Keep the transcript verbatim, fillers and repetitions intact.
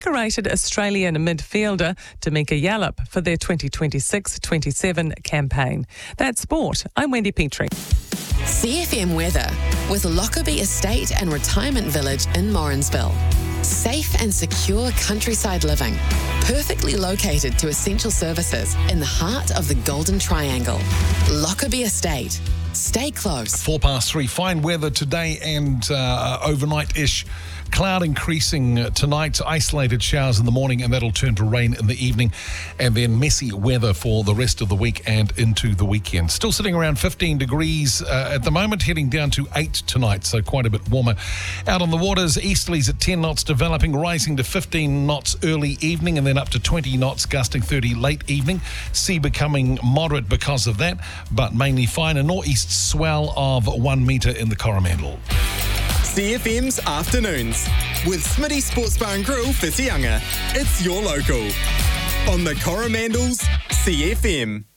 decorated Australian midfielder Tamika Yallop for their twenty twenty-six twenty-seven campaign. That's sport. I'm Wendy Petrie. C F M weather with Lockerbie Estate and Retirement Village in Morrinsville. Safe and secure countryside living, perfectly located to essential services in the heart of the Golden Triangle. Lockerbie Estate. Stay close. Four past three. Fine weather today and uh, overnight-ish. Cloud increasing tonight, isolated showers in the morning, and that'll turn to rain in the evening, and then messy weather for the rest of the week and into the weekend. Still sitting around fifteen degrees uh, at the moment, heading down to eight tonight, so quite a bit warmer. Out on the waters, easterlies at ten knots developing, rising to fifteen knots early evening, and then up to twenty knots, gusting thirty late evening. Sea becoming moderate because of that, but mainly fine. A northeast swell of one metre in the Coromandel. C F M's Afternoons with Smitty Sports Bar and Grill, Whitianga. It's your local on the Coromandel's C F M.